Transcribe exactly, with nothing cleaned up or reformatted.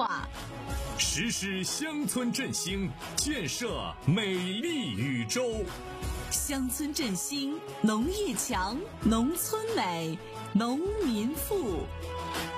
化， 实施乡村振兴，建设美丽禹州。 乡村振兴，农业强，农村美，农民富。